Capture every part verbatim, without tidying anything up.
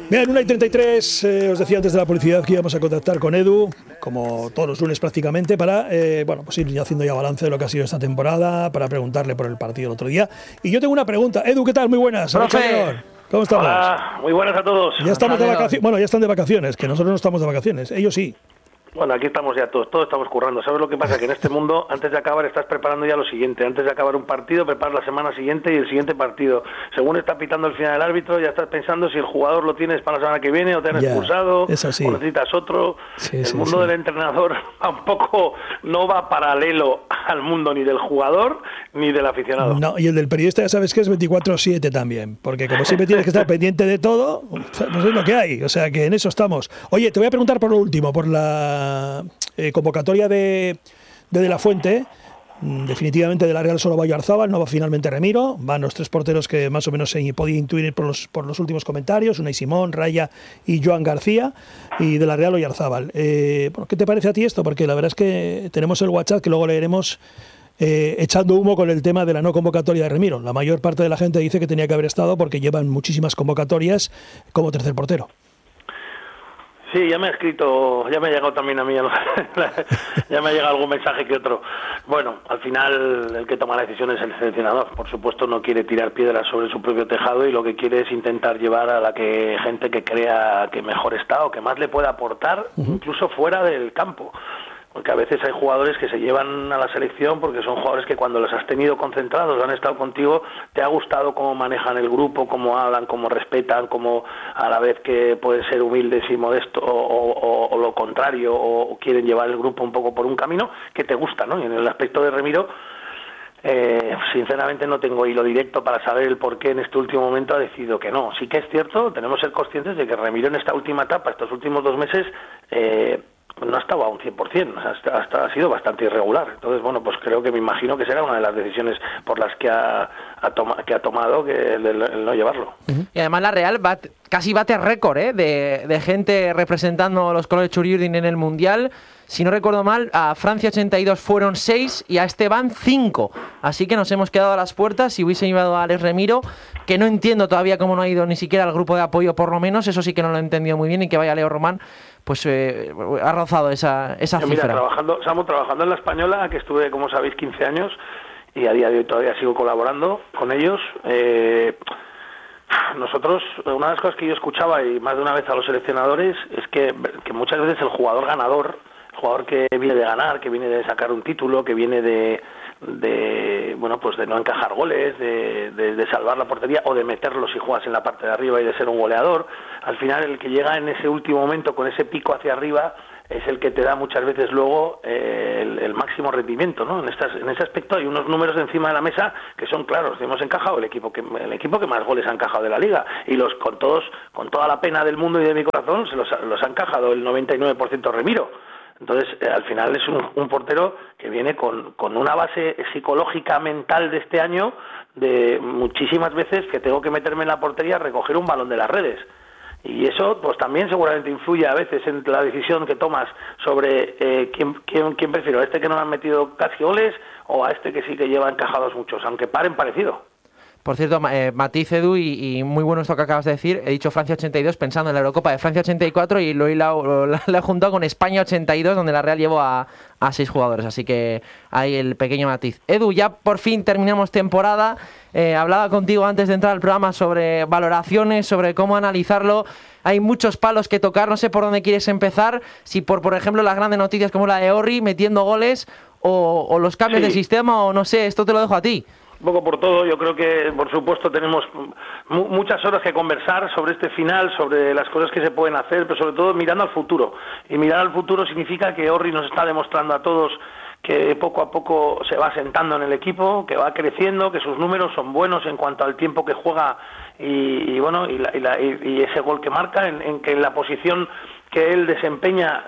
Bien, una y treinta y tres, eh, os decía antes de la publicidad que íbamos a contactar con Edu, como todos los lunes prácticamente, para eh, bueno, pues ir haciendo ya balance de lo que ha sido esta temporada, para preguntarle por el partido el otro día. Y yo tengo una pregunta. Edu, ¿qué tal? Muy buenas. ¡Profe! ¿Cómo estamos? Hola, muy buenas a todos. Ya estamos de vacaciones. Bueno, ya están de vacaciones, que nosotros no estamos de vacaciones. Ellos sí. Bueno, aquí estamos ya todos, todos estamos currando. ¿Sabes lo que pasa? Que en este mundo, antes de acabar, estás preparando ya lo siguiente. Antes de acabar un partido, preparas la semana siguiente y el siguiente partido. Según está pitando el final del árbitro, ya estás pensando si el jugador lo tienes para la semana que viene o te han Ya, expulsado es así. o necesitas otro. Sí, el sí, mundo sí. del entrenador tampoco no va paralelo al mundo ni del jugador ni del aficionado. No, y el del periodista ya sabes que es veinticuatro siete también, porque como siempre tienes que estar pendiente de todo, pues es lo que hay, o sea que en eso estamos. Oye, te voy a preguntar por lo último, por la eh, convocatoria de, de De La Fuente. Definitivamente de la Real solo va Oyarzábal, no va finalmente Remiro, van los tres porteros que más o menos se podía intuir por los, por los últimos comentarios, Unai Simón, Raya y Joan García, y de la Real Oyarzábal. Eh, bueno, ¿qué te parece a ti esto? Porque la verdad es que tenemos el WhatsApp que luego leeremos eh, echando humo con el tema de la no convocatoria de Remiro. La mayor parte de la gente dice que tenía que haber estado porque llevan muchísimas convocatorias como tercer portero. Sí, ya me ha escrito, ya me ha llegado también a mí, ya me ha llegado algún mensaje que otro. Bueno, al final el que toma la decisión es el seleccionador. Por supuesto no quiere tirar piedras sobre su propio tejado y lo que quiere es intentar llevar a la que gente que crea que mejor está o que más le pueda aportar, uh-huh. incluso fuera del campo. Porque a veces hay jugadores que se llevan a la selección porque son jugadores que cuando los has tenido concentrados, han estado contigo, te ha gustado cómo manejan el grupo, cómo hablan, cómo respetan, cómo a la vez que pueden ser humildes y modestos o, o, o lo contrario, o quieren llevar el grupo un poco por un camino que te gusta, ¿no? Y en el aspecto de Remiro, Eh, sinceramente no tengo hilo directo para saber el por qué en este último momento ha decidido que no. Sí que es cierto, tenemos que ser conscientes de que Remiro en esta última etapa, estos últimos dos meses, eh, no estaba a un cien por ciento, hasta, hasta ha sido bastante irregular. Entonces, bueno, pues creo que me imagino que será una de las decisiones por las que ha, ha, toma, que ha tomado que el, el, el no llevarlo. Y además la Real va, casi bate récord ¿eh? de, de gente representando los colores Txuri-Urdin en el Mundial. Si no recuerdo mal, a Francia ochenta y dos fueron seis y a Esteban cinco. Así que nos hemos quedado a las puertas. Si hubiese llevado a Alex Remiro, que no entiendo todavía cómo no ha ido ni siquiera al grupo de apoyo, por lo menos, eso sí que no lo he entendido muy bien, y que vaya Leo Román, pues eh, ha rozado esa, esa Mira, cifra. Trabajando, estamos trabajando en La Española, que estuve, como sabéis, quince años, y a día de hoy todavía sigo colaborando con ellos. Eh, nosotros, una de las cosas que yo escuchaba, y más de una vez a los seleccionadores, es que, que muchas veces el jugador ganador, el jugador que viene de ganar, que viene de sacar un título, que viene de, de bueno, pues de no encajar goles, de, de, de salvar la portería o de meterlos si juegas en la parte de arriba y de ser un goleador, al final el que llega en ese último momento con ese pico hacia arriba es el que te da muchas veces luego eh, el, el máximo rendimiento, ¿no? En, estas, en ese aspecto hay unos números encima de la mesa que son claros. Hemos encajado el equipo que el equipo que más goles ha encajado de la liga, y los con todos, con toda la pena del mundo y de mi corazón, se los, los ha encajado el noventa y nueve por ciento Remiro. Entonces, eh, al final es un, un portero que viene con, con una base psicológica, mental de este año, de muchísimas veces que tengo que meterme en la portería a recoger un balón de las redes. Y eso pues también seguramente influye a veces en la decisión que tomas sobre eh, quién, quién, quién prefiero, a este que no me han metido casi goles o a este que sí que lleva encajados muchos, aunque paren parecido. Por cierto, eh, matiz, Edu, y, y muy bueno esto que acabas de decir. He dicho Francia ochenta y dos pensando en la Eurocopa de Francia ochenta y cuatro y lo he, la, lo, lo he juntado con España ochenta y dos, donde la Real llevó a, a seis jugadores. Así que hay el pequeño matiz. Edu, ya por fin terminamos temporada. Eh, hablaba contigo antes de entrar al programa sobre valoraciones, sobre cómo analizarlo. Hay muchos palos que tocar. No sé por dónde quieres empezar. Si por, por ejemplo, las grandes noticias como la de Orri metiendo goles o, o los cambios sí. de sistema, o no sé, esto te lo dejo a ti. Un poco por todo, yo creo que por supuesto tenemos mu- muchas horas que conversar sobre este final, sobre las cosas que se pueden hacer, pero sobre todo mirando al futuro. Y mirar al futuro significa que Orri nos está demostrando a todos que poco a poco se va sentando en el equipo, que va creciendo, que sus números son buenos en cuanto al tiempo que juega y, y bueno y, la, y, la, y, y ese gol que marca, en, en que en la posición que él desempeña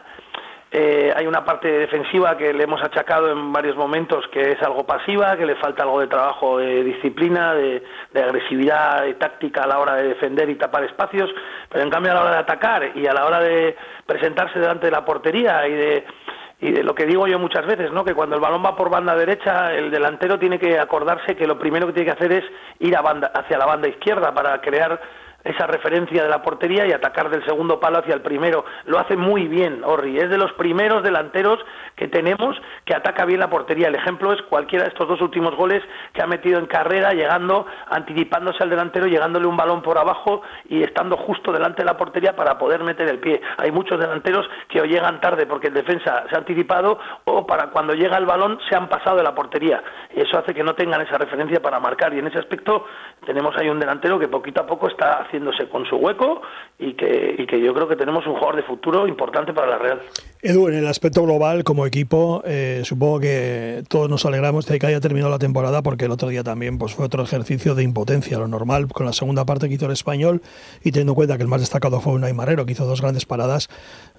Eh, hay una parte defensiva que le hemos achacado en varios momentos que es algo pasiva, que le falta algo de trabajo de disciplina, de, de agresividad y táctica a la hora de defender y tapar espacios, pero en cambio a la hora de atacar y a la hora de presentarse delante de la portería y de, y de lo que digo yo muchas veces, ¿no? Que cuando el balón va por banda derecha, el delantero tiene que acordarse que lo primero que tiene que hacer es ir a banda, hacia la banda izquierda para crear esa referencia de la portería y atacar del segundo palo hacia el primero. Lo hace muy bien Orri, es de los primeros delanteros que tenemos que ataca bien la portería. El ejemplo es cualquiera de estos dos últimos goles que ha metido en carrera, llegando, anticipándose al delantero, llegándole un balón por abajo y estando justo delante de la portería para poder meter el pie. Hay muchos delanteros que o llegan tarde porque el defensa se ha anticipado, o para cuando llega el balón se han pasado de la portería, y eso hace que no tengan esa referencia para marcar, y en ese aspecto tenemos ahí un delantero que poquito a poco está haciéndose con su hueco y que, y que yo creo que tenemos un jugador de futuro importante para la Real. Edu, en el aspecto global, como equipo, eh, supongo que todos nos alegramos de que haya terminado la temporada, porque el otro día también pues, fue otro ejercicio de impotencia, lo normal, con la segunda parte que hizo el Español, y teniendo en cuenta que el más destacado fue Unai Marrero, que hizo dos grandes paradas.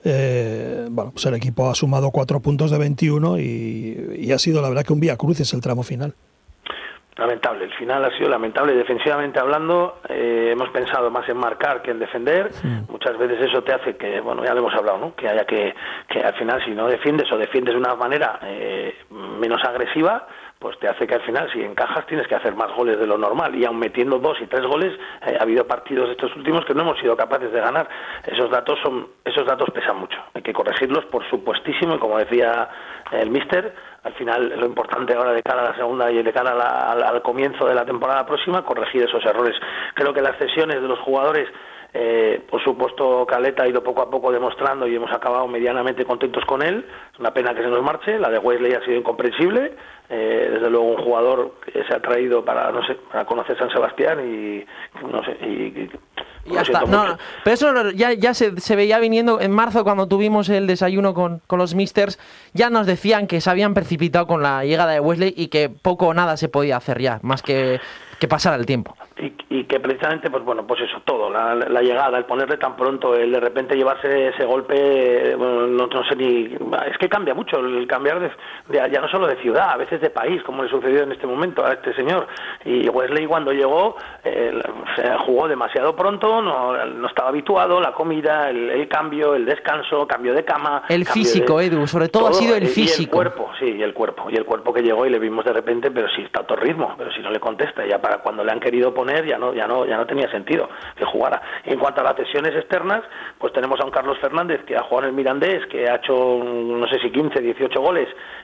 Eh, bueno, pues el equipo ha sumado cuatro puntos de veintiuno y, y ha sido la verdad que un viacrucis el tramo final. Lamentable, el final ha sido lamentable. Defensivamente hablando, eh, hemos pensado más en marcar que en defender. Sí. Muchas veces eso te hace que, bueno, ya lo hemos hablado, ¿no? Que haya que, que al final, si no defiendes o defiendes de una manera eh, menos agresiva, pues te hace que al final, si encajas, tienes que hacer más goles de lo normal, y aun metiendo dos y tres goles, eh, ha habido partidos de estos últimos que no hemos sido capaces de ganar. Esos datos son, esos datos pesan mucho, hay que corregirlos, por supuestísimo, y como decía el míster, al final lo importante ahora de cara a la segunda y de cara a la, al, al comienzo de la temporada próxima, corregir esos errores. Creo que las cesiones de los jugadores, Eh, por supuesto, Caleta ha ido poco a poco demostrando y hemos acabado medianamente contentos con él. Es una pena que se nos marche. La de Wesley ha sido incomprensible. Eh, desde luego un jugador que se ha traído para, no sé, para conocer San Sebastián y no sé y, y y ya está. No, no, pero eso ya, ya se, se veía viniendo en marzo, cuando tuvimos el desayuno con, con los misters. Ya nos decían que se habían precipitado con la llegada de Wesley y que poco o nada se podía hacer ya, más que, que pasar el tiempo. Y, y que precisamente, pues bueno, pues eso, todo, la, la llegada, el ponerle tan pronto, el de repente llevarse ese golpe, bueno, no, no sé ni... Es que cambia mucho el cambiar de, de, ya no solo de ciudad, a veces de país, como le sucedió en este momento a este señor. Y Wesley, cuando llegó, eh, se jugó demasiado pronto, no, no estaba habituado, la comida, el, el cambio, el descanso, cambio de cama... El físico, de, Edu, sobre todo, todo ha sido el físico. Y el cuerpo, sí, y el cuerpo, y el cuerpo que llegó y le vimos de repente, pero sí está a todo ritmo, pero si no le contesta, ya para cuando le han querido poner ya no ya no ya no tenía sentido que jugara. Y en cuanto a las cesiones externas, pues tenemos a un Carlos Fernández que ha jugado en el Mirandés, que ha hecho no sé si quince, dieciocho goles.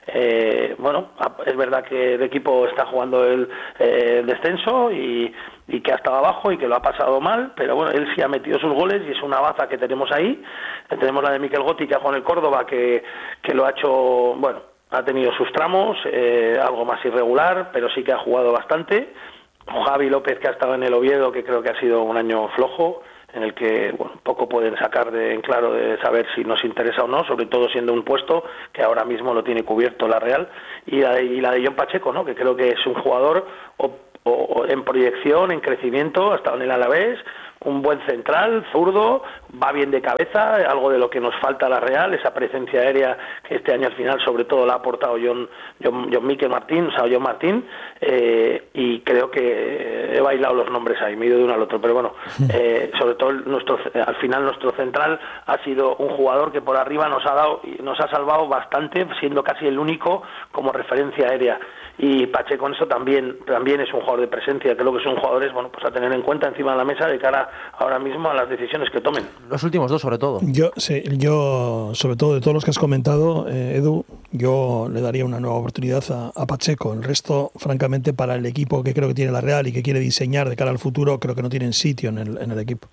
Eh, bueno, es verdad que el equipo está jugando el, eh, el descenso y, y que ha estado abajo y que lo ha pasado mal, pero bueno, él sí ha metido sus goles y es una baza que tenemos ahí. Tenemos la de Miquel Gotti, que ha jugado en el Córdoba, que, que lo ha hecho, bueno, ha tenido sus tramos, eh, algo más irregular, pero sí que ha jugado bastante. Javi López, que ha estado en el Oviedo, que creo que ha sido un año flojo, en el que bueno, poco pueden sacar de en claro de saber si nos interesa o no, sobre todo siendo un puesto que ahora mismo lo tiene cubierto la Real, y la de, y la de John Pacheco, ¿no? Que creo que es un jugador o, o, o en proyección, en crecimiento, ha estado en el Alavés, un buen central, zurdo, va bien de cabeza, algo de lo que nos falta a la Real, esa presencia aérea que este año al final sobre todo la ha aportado John, John, John Miquel Martín, o sea, John Martín, eh, y creo que he bailado los nombres ahí, me he ido de uno al otro, pero bueno, eh, sobre todo nuestro, al final nuestro central ha sido un jugador que por arriba nos ha dado, nos ha salvado bastante, siendo casi el único como referencia aérea. Y Pacheco en eso también también es un jugador de presencia, creo que son jugadores, bueno, pues a tener en cuenta encima de la mesa de cara ahora mismo a las decisiones que tomen. Los últimos dos sobre todo. Yo sí, yo sobre todo de todos los que has comentado, eh, Edu, yo le daría una nueva oportunidad a, a Pacheco. El resto, francamente, para el equipo que creo que tiene la Real y que quiere diseñar de cara al futuro, creo que no tienen sitio en el, en el equipo.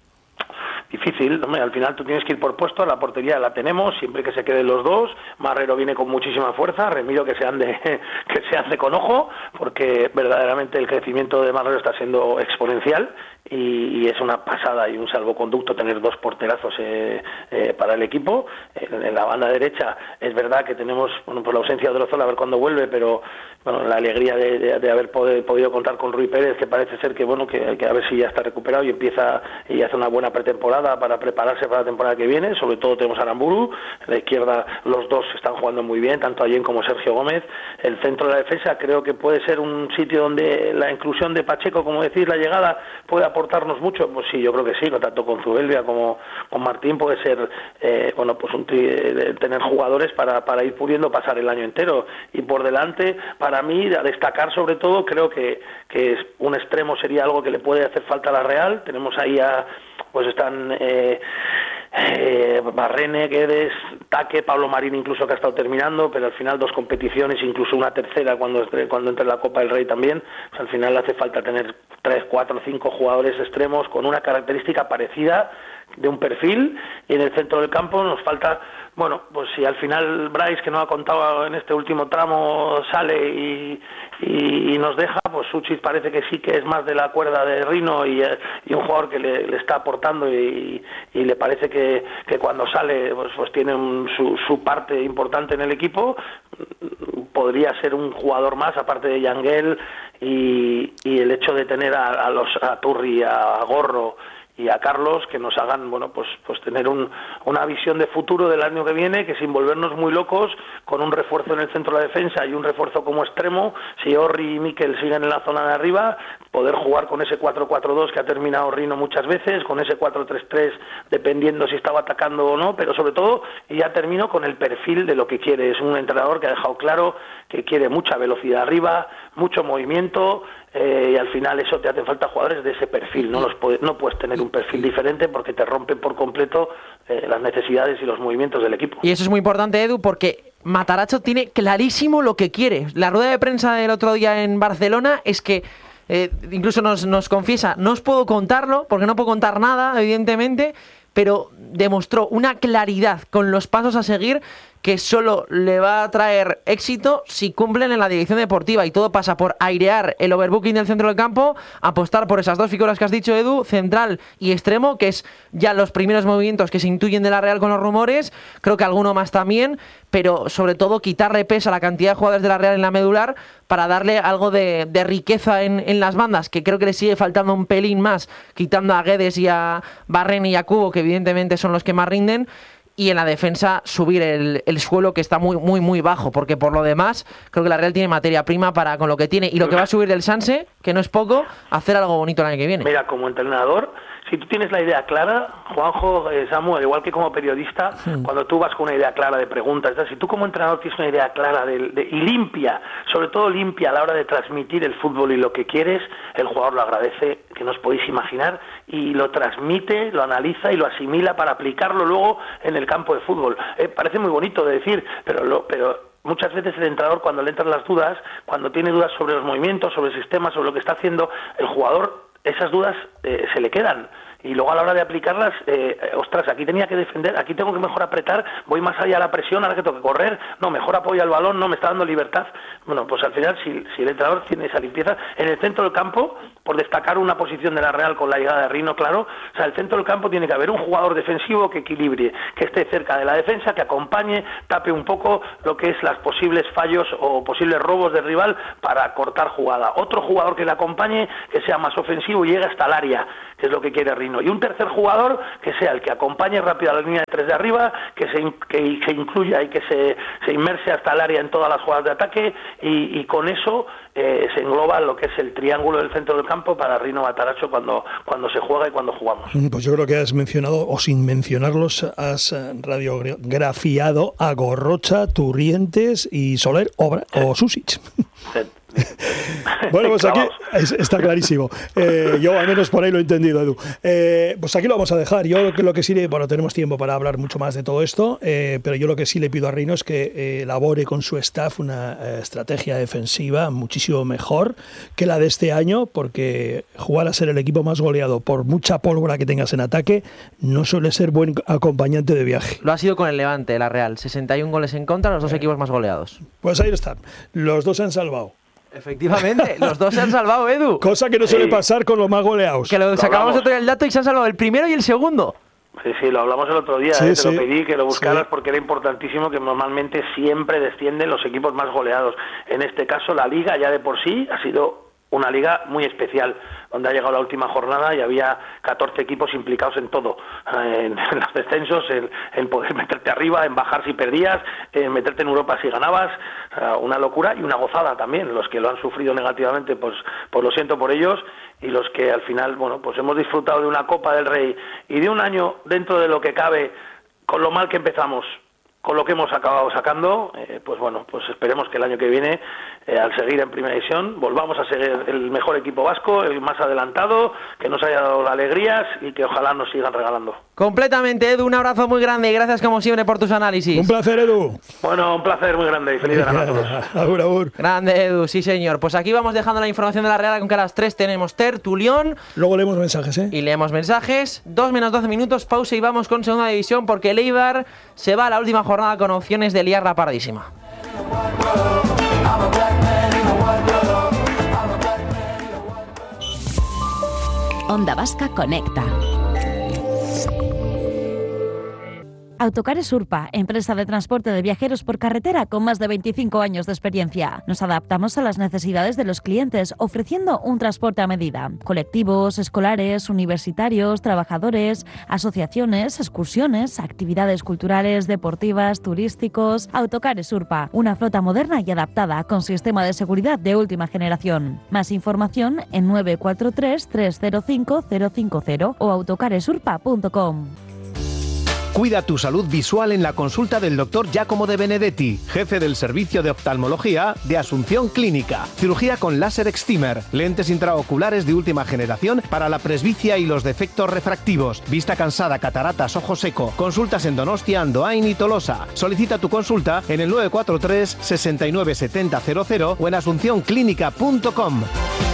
Difícil, hombre, al final tú tienes que ir por puesto, la portería la tenemos, siempre que se queden los dos. Marrero viene con muchísima fuerza, Remiro que se ande que se hace con ojo, porque verdaderamente el crecimiento de Marrero está siendo exponencial y, y es una pasada y un salvoconducto tener dos porterazos eh, eh, para el equipo. En, en la banda derecha es verdad que tenemos, bueno, por la ausencia de Odriozola, a ver cuándo vuelve, pero bueno, la alegría de, de, de haber podido, podido contar con Rui Pérez, que parece ser que bueno que, que a ver si ya está recuperado y empieza y hace una buena pretemporada para prepararse para la temporada que viene. Sobre todo tenemos a Aramburu, en la izquierda los dos están jugando muy bien, tanto Allen como Sergio Gómez. El centro de la defensa creo que puede ser un sitio donde la inclusión de Pacheco, como decir, la llegada puede aportar aportarnos mucho? Pues sí, yo creo que sí, tanto con Zubeldia como con Martín puede ser, eh, bueno, pues un tri- tener jugadores para, para ir pudiendo pasar el año entero. Y por delante, para mí, a destacar sobre todo, creo que, que es un extremo sería algo que le puede hacer falta a la Real. Tenemos ahí a, pues están eh, eh, Barrene, Guedes, Taque, Pablo Marín incluso, que ha estado terminando, pero al final dos competiciones, incluso una tercera cuando entre, cuando entre la Copa del Rey también. Pues al final hace falta tener tres, cuatro, cinco jugadores extremos con una característica parecida de un perfil, y en el centro del campo nos falta, bueno, pues si al final Bryce, que no ha contado en este último tramo, sale y, y, y nos deja, pues Suchis parece que sí que es más de la cuerda de Rino y, y un jugador que le, le está aportando y, y le parece que, que cuando sale pues, pues tiene un, su, su parte importante en el equipo. Podría ser un jugador más aparte de Yangel, y, y el hecho de tener a, a los a Turri, a Gorro y a Carlos, que nos hagan, bueno, pues pues tener un, una visión de futuro del año que viene, que sin volvernos muy locos, con un refuerzo en el centro de la defensa y un refuerzo como extremo, si Orri y Mikel siguen en la zona de arriba, poder jugar con ese cuatro cuatro dos que ha terminado Rino muchas veces, con ese cuatro tres tres, dependiendo si estaba atacando o no, pero sobre todo, y ya termino con el perfil de lo que quiere. Es un entrenador que ha dejado claro que quiere mucha velocidad arriba, mucho movimiento, eh, y al final eso te hace falta jugadores de ese perfil. No los puede, no puedes tener un perfil diferente porque te rompen por completo eh, las necesidades y los movimientos del equipo. Y eso es muy importante, Edu, porque Matarazzo tiene clarísimo lo que quiere. La rueda de prensa del otro día en Barcelona es que eh, incluso nos, nos confiesa, no os puedo contarlo porque no puedo contar nada, evidentemente, pero demostró una claridad con los pasos a seguir que solo le va a traer éxito si cumplen en la dirección deportiva, y todo pasa por airear el overbooking del centro del campo, apostar por esas dos figuras que has dicho, Edu, central y extremo, que es ya los primeros movimientos que se intuyen de la Real con los rumores, creo que alguno más también, pero sobre todo quitarle peso a la cantidad de jugadores de la Real en la medular para darle algo de, de riqueza en, en las bandas, que creo que le sigue faltando un pelín más, quitando a Guedes y a Barren y a Cubo, que evidentemente son los que más rinden. Y en la defensa subir el, el suelo, que está muy muy muy bajo, porque por lo demás creo que la Real tiene materia prima para con lo que tiene y lo que va a subir del Sanse, que no es poco, hacer algo bonito el año que viene. Mira, como entrenador, si tú tienes la idea clara, Juanjo, eh, Samuel, igual que como periodista, sí. Cuando tú vas con una idea clara de preguntas, si tú como entrenador tienes una idea clara de, de, y limpia, sobre todo limpia a la hora de transmitir el fútbol y lo que quieres, el jugador lo agradece, que no os podéis imaginar, y lo transmite, lo analiza y lo asimila para aplicarlo luego en el campo de fútbol. Eh, parece muy bonito de decir, pero lo, pero muchas veces el entrenador, cuando le entran las dudas, cuando tiene dudas sobre los movimientos, sobre el sistema, sobre lo que está haciendo, el jugador, esas dudas eh, se le quedan. Y luego a la hora de aplicarlas, eh, ostras, aquí tenía que defender, aquí tengo que mejor apretar, voy más allá de la presión, ahora que tengo que correr, no, mejor apoyo al balón, no, me está dando libertad. Bueno, pues al final, si, si el entrenador tiene esa limpieza, en el centro del campo, por destacar una posición de la Real con la llegada de Rino, claro, o sea, el centro del campo tiene que haber un jugador defensivo que equilibre, que esté cerca de la defensa, que acompañe, tape un poco lo que es las posibles fallos o posibles robos del rival para cortar jugada. Otro jugador que le acompañe, que sea más ofensivo y llegue hasta el área, que es lo que quiere Rino. Y un tercer jugador que sea el que acompañe rápido a la línea de tres de arriba, que se, que, que incluya y que se, se inmerse hasta el área en todas las jugadas de ataque, y, y con eso eh, se engloba lo que es el triángulo del centro del campo para Rino Matarazzo cuando, cuando se juega y cuando jugamos. Pues yo creo que has mencionado, o sin mencionarlos, has radiografiado a Gorrocha, Turrientes y Soler Obra, sí. o Susic. Sí. Bueno, pues aquí es, está clarísimo. Eh, yo al menos por ahí lo he entendido, Edu. Eh, pues aquí lo vamos a dejar. Yo lo que, lo que sí, bueno, tenemos tiempo para hablar mucho más de todo esto, eh, pero yo lo que sí le pido a Rino es que eh, elabore con su staff una eh, estrategia defensiva muchísimo mejor que la de este año, porque jugar a ser el equipo más goleado, por mucha pólvora que tengas en ataque, no suele ser buen acompañante de viaje. Lo ha sido con el Levante, la Real. sesenta y un goles en contra, los dos eh. equipos más goleados. Pues ahí están. Los dos se han salvado. Efectivamente, los dos se han salvado, Edu. Cosa que no suele sí. pasar con los más goleados. Que lo sacamos otro día el dato y se han salvado el primero y el segundo. Sí, sí, lo hablamos el otro día, sí, eh, sí. te lo pedí que lo buscaras sí. porque era importantísimo, que normalmente siempre descienden los equipos más goleados. En este caso la Liga ya de por sí ha sido una liga muy especial, donde ha llegado la última jornada y había catorce equipos implicados en todo, en, en los descensos, en, en poder meterte arriba, en bajar si perdías, en meterte en Europa si ganabas, una locura y una gozada también. Los que lo han sufrido negativamente, pues, pues lo siento por ellos, y los que al final, bueno, pues hemos disfrutado de una Copa del Rey y de un año dentro de lo que cabe, con lo mal que empezamos, con lo que hemos acabado sacando, eh, pues bueno, pues esperemos que el año que viene, eh, al seguir en Primera División, volvamos a ser el mejor equipo vasco, el más adelantado, que nos haya dado alegrías y que ojalá nos sigan regalando. Completamente, Edu, un abrazo muy grande y gracias como siempre por tus análisis. Un placer, Edu. Bueno, un placer muy grande y feliz verano a todos. Agur, agur. Grande, Edu, sí señor. Pues aquí vamos dejando la información de la Real, con que a las tres tenemos tertulión. Luego leemos mensajes, ¿eh? Y leemos mensajes. dos menos doce minutos, pausa y vamos con Segunda División, porque el Eibar se va a la última jornada con opciones de liarla pardísima. Onda Vasca Conecta. Autocares Urpa, empresa de transporte de viajeros por carretera con más de veinticinco años de experiencia. Nos adaptamos a las necesidades de los clientes, ofreciendo un transporte a medida. Colectivos, escolares, universitarios, trabajadores, asociaciones, excursiones, actividades culturales, deportivas, turísticos. Autocares Urpa, una flota moderna y adaptada con sistema de seguridad de última generación. Más información en nueve cuatro tres, tres cero cinco, cero cinco cero o autocaresurpa punto com. Cuida tu salud visual en la consulta del doctor Giacomo De Benedetti, jefe del servicio de oftalmología de Asunción Clínica. Cirugía con láser excimer, lentes intraoculares de última generación para la presbicia y los defectos refractivos, vista cansada, cataratas, ojo seco. Consultas en Donostia, Andoain y Tolosa. Solicita tu consulta en el nueve cuatro tres, sesenta y nueve, setenta, cero cero o en asunción clínica punto com.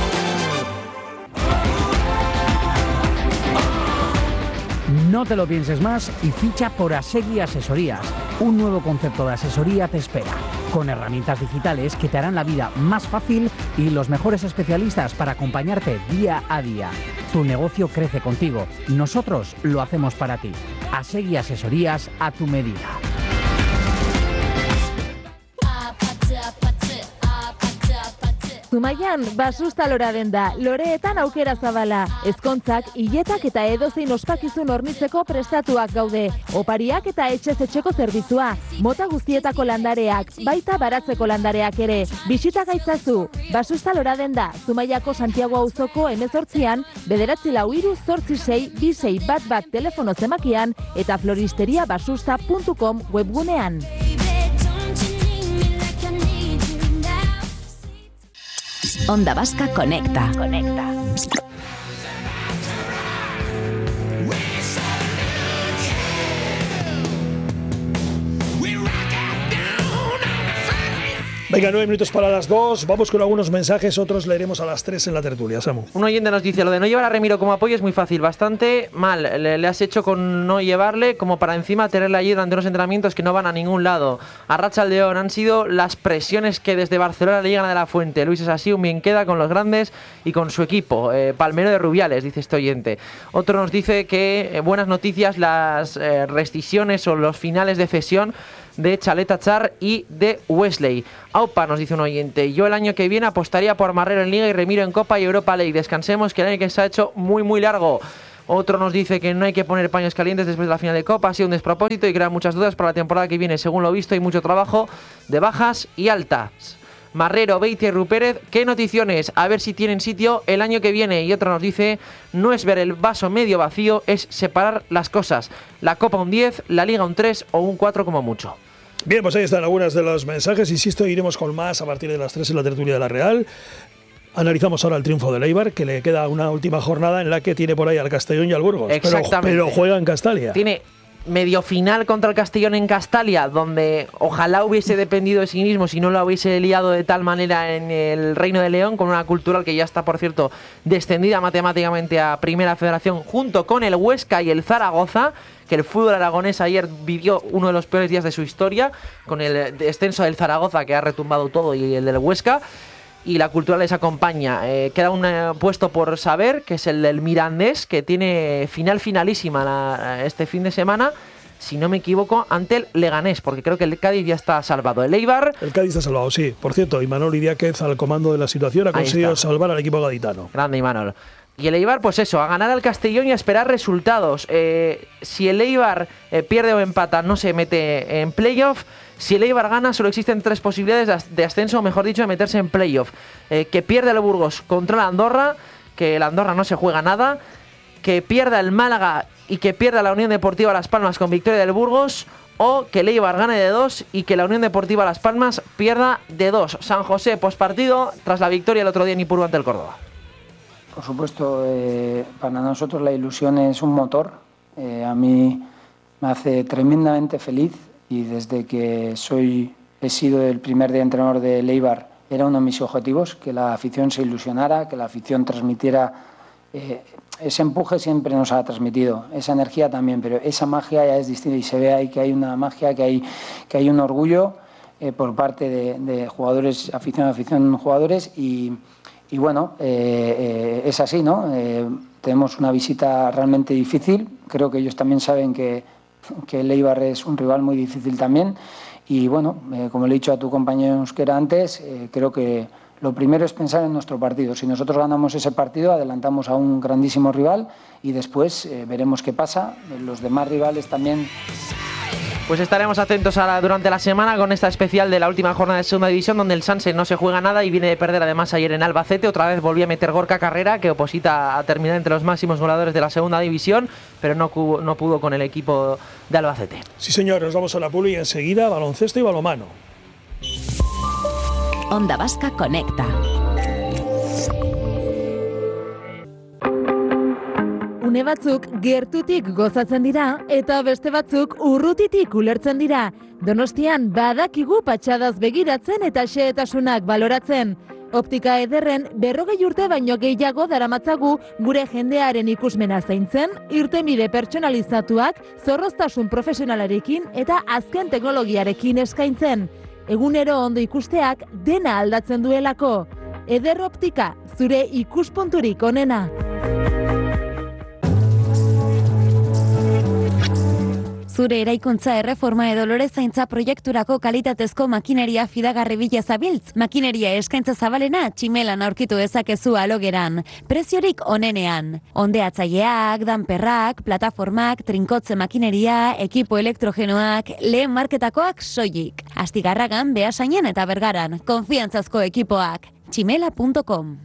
No te lo pienses más y ficha por Asegui Asesorías. Un nuevo concepto de asesoría te espera, con herramientas digitales que te harán la vida más fácil y los mejores especialistas para acompañarte día a día. Tu negocio crece contigo. Nosotros lo hacemos para ti. Asegui Asesorías a tu medida. Zumaian, basusta lora denda, loreetan aukera zabala, ezkontzak, hiletak eta edozein ospakizun hornitzeko prestatuak gaude, opariak eta etxez etxeko zerbitzua, mota guztietako landareak, baita baratzeko landareak ere, bisita gaitzazu, basusta lora denda, Zumaiako Santiago auzoko hemezortzian, bederatzi lau hiru zortzi sei bi sei bat bat telefono zemakian eta floristeria basusta puntu com webgunean. Onda Vasca Conecta. Conecta. Venga, nueve minutos para las dos. Vamos con algunos mensajes, otros leeremos a las tres en la tertulia. Samu. Un oyente nos dice, lo de no llevar a Remiro como apoyo es muy fácil, bastante mal. Le, le has hecho con no llevarle, como para encima tenerle allí durante unos entrenamientos que no van a ningún lado. A Rachaldeón han sido las presiones que desde Barcelona le llegan a De La Fuente. Luis es así, un bien queda con los grandes y con su equipo. Eh, Palmero de Rubiales, dice este oyente. Otro nos dice que eh, buenas noticias, las eh, rescisiones o los finales de cesión de Chaleta Char y de Wesley. Aupa, nos dice un oyente, yo el año que viene apostaría por Marrero en Liga y Remiro en Copa y Europa League. Descansemos, que el año que se ha hecho muy muy largo. Otro nos dice que no hay que poner paños calientes después de la final de Copa, ha sido un despropósito y crea muchas dudas para la temporada que viene. Según lo visto, hay mucho trabajo de bajas y altas. Marrero, Beitia y Rupérez, ¿qué noticiones? A ver si tienen sitio el año que viene. Y otro nos dice, no es ver el vaso medio vacío, es separar las cosas. La Copa un diez, la Liga un tres o un cuatro como mucho. Bien, pues ahí están algunas de los mensajes. Insisto, iremos con más a partir de las tres en la tertulia de la Real. Analizamos ahora el triunfo del Eibar, que le queda una última jornada en la que tiene por ahí al Castellón y al Burgos. Exactamente. Pero, pero juega en Castalia. Tiene medio final contra el Castellón en Castalia, donde ojalá hubiese dependido de sí mismo si no lo hubiese liado de tal manera en el Reino de León, con una Cultural que ya está, por cierto, descendida matemáticamente a Primera Federación, junto con el Huesca y el Zaragoza, que el fútbol aragonés ayer vivió uno de los peores días de su historia, con el descenso del Zaragoza, que ha retumbado todo, y el del Huesca. Y la Cultural les acompaña. Eh, queda un eh, puesto por saber, que es el del Mirandés, que tiene final finalísima la, este fin de semana. si no me equivoco, ante el Leganés, porque creo que el Cádiz ya está salvado. El Eibar... El Cádiz está salvado, sí. Por cierto, Imanol Idiáquez al comando de la situación ha conseguido salvar al equipo gaditano. Grande Imanol. Y el Eibar, pues eso, a ganar al Castellón y a esperar resultados. Eh, si el Eibar eh, pierde o empata, no se mete en playoff. Si el Eibar gana, solo existen tres posibilidades de ascenso, o mejor dicho, de meterse en playoff. Eh, que pierda el Burgos contra la Andorra, que la Andorra no se juega nada. Que pierda el Málaga y que pierda la Unión Deportiva Las Palmas con victoria del Burgos. O que el Eibar gane de dos y que la Unión Deportiva Las Palmas pierda de dos. San José, pospartido, tras la victoria el otro día en Ipurú ante el Córdoba. Por supuesto, eh, para nosotros la ilusión es un motor. Eh, a mí me hace tremendamente feliz y desde que soy, he sido el primer día entrenador de Eibar era uno de mis objetivos, que la afición se ilusionara, que la afición transmitiera. Eh, ese empuje siempre nos ha transmitido, esa energía también, pero esa magia ya es distinta y se ve ahí que hay una magia, que hay, que hay un orgullo eh, por parte de, de jugadores, afición, afición, jugadores y... Y bueno, eh, eh, es así, ¿no? Eh, tenemos una visita realmente difícil. Creo que ellos también saben que, que el Eibar es un rival muy difícil también. Y bueno, eh, como le he dicho a tu compañero Euskera antes, eh, creo que lo primero es pensar en nuestro partido. Si nosotros ganamos ese partido, adelantamos a un grandísimo rival y después eh, veremos qué pasa. Los demás rivales también... Pues estaremos atentos a la, durante la semana con esta especial de la última jornada de segunda división, donde el Sanse no se juega nada y viene de perder además ayer en Albacete. Otra vez volvió a meter Gorka Carrera, que oposita a terminar entre los máximos goleadores de la segunda división, pero no, cubo, no pudo con el equipo de Albacete. Sí, señor, nos vamos a la Puli y enseguida baloncesto y balonmano. Onda Vasca Conecta. Une batzuk gertutik gozatzen dira eta beste batzuk urrutitik ulertzen dira. Donostian badakigu patxadaz begiratzen eta xehetasunak baloratzen. Optika ederren berrogei urte baino gehiago daramatzagu gure jendearen ikusmena zaintzen, irtenbide pertsonalizatuak, zorroztasun profesionalarekin eta azken teknologiarekin eskaintzen. Egunero ondo ikusteak dena aldatzen duelako. Eder Optika, zure ikuspunturik onena. Zure eraikuntza erreforma edo lorezaintza proiekturako kalitatezko makineria fidagarri bila zabiltz. Makineria eskaintza zabalena tximelan aurkitu ezakezu alogeran. Preziorik onenean. Ondeatzaileak, danperrak, plataformak, trinkotze makineria, ekipo elektrogenoak, lehen marketakoak soilik. Astigarragan, Beasainen eta Bergaran. Konfiantzazko ekipoak. tximela punto com.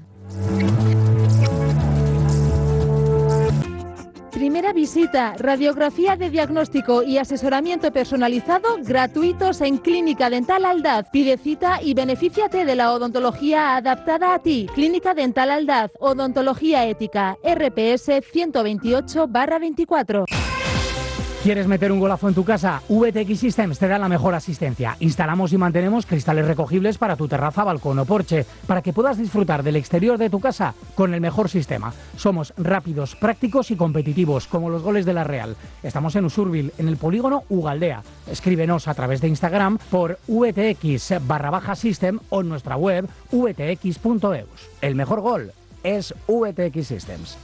Primera visita, radiografía de diagnóstico y asesoramiento personalizado gratuitos en Clínica Dental Aldaz. Pide cita y benefíciate de la odontología adaptada a ti. Clínica Dental Aldaz, odontología ética, R P S ciento veintiocho barra veinticuatro. ¿Quieres meter un golazo en tu casa? V T X Systems te da la mejor asistencia. Instalamos y mantenemos cristales recogibles para tu terraza, balcón o porche, para que puedas disfrutar del exterior de tu casa con el mejor sistema. Somos rápidos, prácticos y competitivos, como los goles de la Real. Estamos en Usurbil, en el polígono Ugaldea. Escríbenos a través de Instagram por vtx barra baja system o en nuestra web v t x punto e u s. El mejor gol es V T X Systems.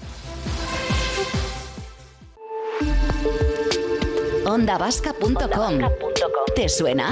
onda vasca punto com. ¿Te suena?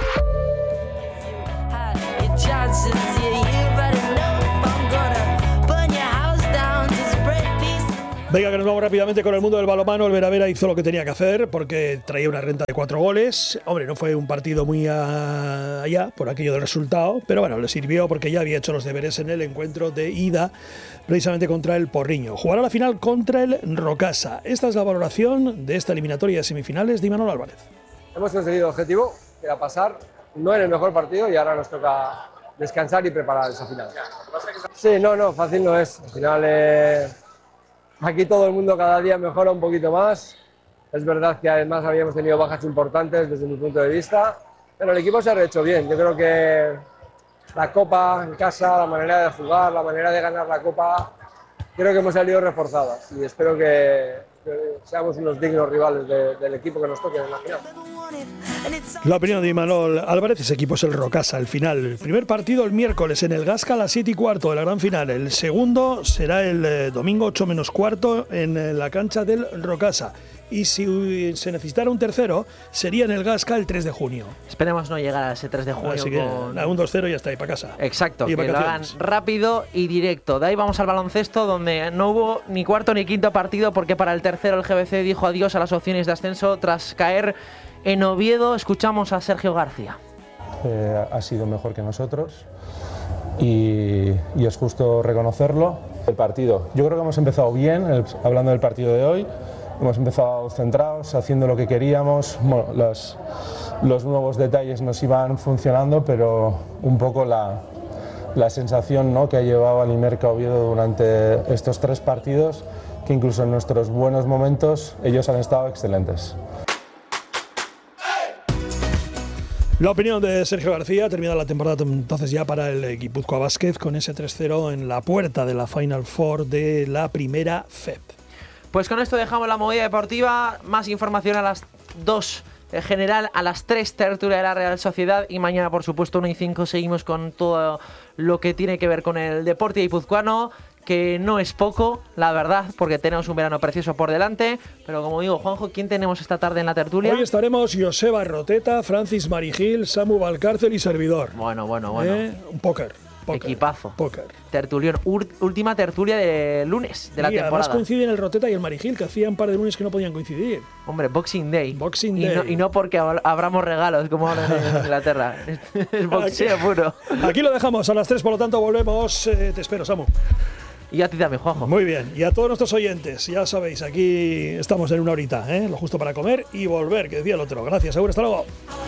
Venga, que nos vamos rápidamente con el mundo del balonmano. El Veravera hizo lo que tenía que hacer porque traía una renta de cuatro goles. Hombre, no fue un partido muy a... allá por aquello del resultado, pero bueno, le sirvió porque ya había hecho los deberes en el encuentro de ida precisamente contra el Porriño. Jugará la final contra el Rocasa. Esta es la valoración de esta eliminatoria de semifinales de Imanol Álvarez. Hemos conseguido el objetivo, que era pasar, no en el mejor partido, y ahora nos toca descansar y preparar esa final. Sí, no, no, fácil no es. Al final, eh, aquí todo el mundo cada día mejora un poquito más. Es verdad que además habíamos tenido bajas importantes desde mi punto de vista, pero el equipo se ha rehecho bien. Yo creo que la Copa en casa, la manera de jugar, la manera de ganar la Copa, creo que hemos salido reforzadas y espero que, que seamos unos dignos rivales de, del equipo que nos toque en la final. La opinión de Imanol Álvarez, ese equipo es el Rocasa, el final. El primer partido el miércoles en el Gasca a las siete y cuarto de la gran final. El segundo será el eh, domingo ocho menos cuarto en eh, la cancha del Rocasa. Y si se necesitara un tercero, sería en el Gasca el tres de junio. Esperemos no llegar a ese tres de junio. Así que con... a un dos cero ya está ahí para casa. Exacto, y que lo hagan rápido y directo. De ahí vamos al baloncesto, donde no hubo ni cuarto ni quinto partido, porque para el tercero el G B C dijo adiós a las opciones de ascenso tras caer en Oviedo. Escuchamos a Sergio García. Eh, ha sido mejor que nosotros y, y es justo reconocerlo. El partido, yo creo que hemos empezado bien, el, hablando del partido de hoy. Hemos empezado centrados, haciendo lo que queríamos, bueno, los, los nuevos detalles nos iban funcionando, pero un poco la, la sensación, ¿no?, que ha llevado al Imerca Oviedo durante estos tres partidos, que incluso en nuestros buenos momentos ellos han estado excelentes. La opinión de Sergio García. Termina la temporada entonces ya para el Guipúzcoa Basket con ese tres cero en la puerta de la Final Four de la primera F E P. Pues con esto dejamos la movida deportiva. Más información a las dos en general, a las tres tertulia de la Real Sociedad, y mañana por supuesto una y cinco seguimos con todo lo que tiene que ver con el deporte guipuzcoano, que no es poco, la verdad, porque tenemos un verano precioso por delante. Pero como digo, Juanjo, ¿quién tenemos esta tarde en la tertulia? Hoy estaremos Joseba Roteta, Francis Marigil, Samu Valcárcel y servidor. Bueno, bueno, bueno. ¿Eh? Un póker. Póker. Equipazo. Póker. Tertulión. Ur- última tertulia de lunes de la y temporada. Además coinciden el Roteta y el Marigil, que hacía un par de lunes que no podían coincidir. Hombre, Boxing Day. Boxing y Day. No, y no porque ab- abramos regalos, como ahora en Inglaterra. Es boxeo aquí, puro. Aquí lo dejamos a las tres, por lo tanto volvemos. Eh, te espero, Samu. Y a ti también, Juanjo. Muy bien. Y a todos nuestros oyentes, ya sabéis, aquí estamos en una horita, ¿eh? Lo justo para comer y volver, que decía el otro. Gracias, seguro. Hasta luego.